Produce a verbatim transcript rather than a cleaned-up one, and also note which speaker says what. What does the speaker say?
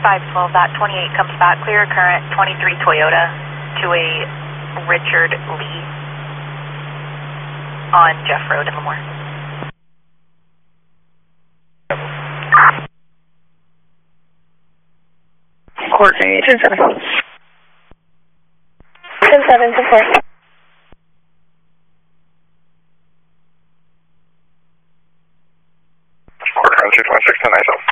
Speaker 1: five twelve, that twenty-eight comes back, clear current twenty-three Toyota to a Richard Lee on Jeff Road in Lemoore.
Speaker 2: Court, ten seven. ten seven, ten four.
Speaker 3: Court, two twenty-six, ten nine seven.